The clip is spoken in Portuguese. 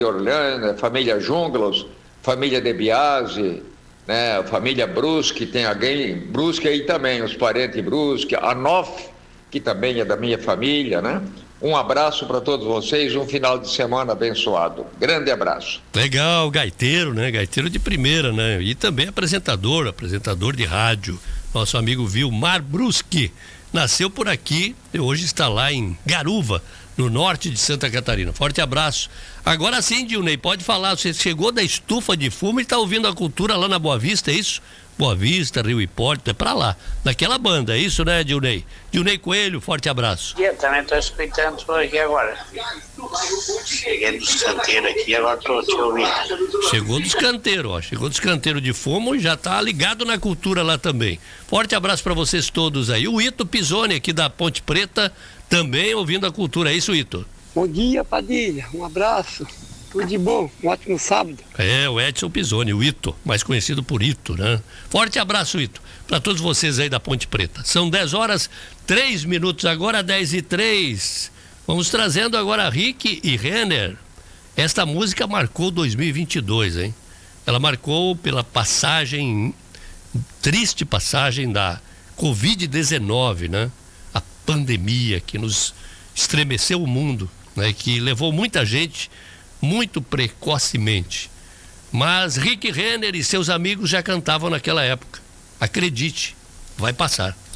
Orlando, família Junglos, família De Biasi, né, família Brusque, tem alguém, Brusque aí também, os parentes Brusque, a Nof, que também é da minha família, né? Um abraço para todos vocês, um final de semana abençoado. Grande abraço. Legal, gaiteiro, né? Gaiteiro de primeira, né? E também apresentador de rádio. Nosso amigo Vilmar Brusque. Nasceu por aqui e hoje está lá em Garuva, no norte de Santa Catarina. Forte abraço. Agora sim, Dilnei, pode falar. Você chegou da estufa de fumo e está ouvindo a cultura lá na Boa Vista, é isso? Boa Vista, Rio Hipólito, é pra lá. Naquela banda, é isso, né, Dilnei? Dilnei Coelho, forte abraço. Eu também estou escutando aqui agora. Cheguei dos canteiros aqui, agora estou te ouvindo. Chegou dos canteiros, ó. Chegou dos canteiros de fumo e já tá ligado na cultura lá também. Forte abraço para vocês todos aí. O Ito Pisoni, aqui da Ponte Preta, também ouvindo a cultura. É isso, Ito? Bom dia, Padilha. Um abraço. Tudo de bom. Um ótimo sábado. É, o Edson Pisoni, o Ito, mais conhecido por Ito, né? Forte abraço, Ito, para todos vocês aí da Ponte Preta. São 10h03 agora, 10h03. Vamos trazendo agora Rick e Renner. Esta música marcou 2022, hein? Ela marcou pela triste passagem da Covid-19, né? A pandemia que nos estremeceu o mundo, né? Que levou muita gente muito precocemente. Mas Rick Renner e seus amigos já cantavam naquela época. Acredite, vai passar.